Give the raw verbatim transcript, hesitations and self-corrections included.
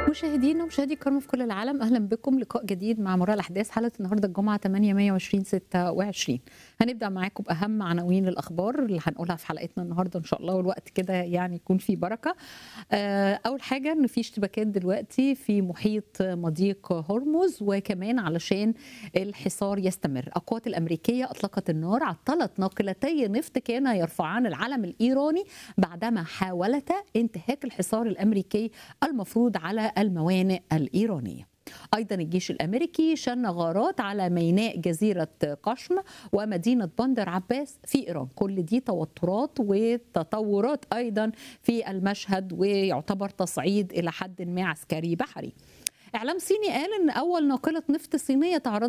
مشاهدينا ومشاهدي الكرام في كل العالم، اهلا بكم. لقاء جديد مع مرور الاحداث. حلقه النهارده الجمعه ثمانية مايو ألفين وستة وعشرين. هنبدا معاكم باهم عناوين الاخبار اللي هنقولها في حلقتنا النهارده ان شاء الله، والوقت كده يعني يكون فيه بركه. اول حاجه ان في اشتباكات دلوقتي في محيط مضيق هرمز، وكمان علشان الحصار يستمر القوات الامريكيه اطلقت النار على ثلاث ناقلتي نفط كان يرفعان العلم الايراني بعدما حاولتا انتهاك الحصار الامريكي المفروض على الموانئ الإيرانية. أيضا الجيش الأمريكي شن غارات على ميناء جزيرة قشم ومدينة بندر عباس في إيران. كل دي توترات وتطورات أيضا في المشهد، ويعتبر تصعيد إلى حد ما عسكري بحري. إعلام صيني قال أن أول ناقلة نفط صينية تعرض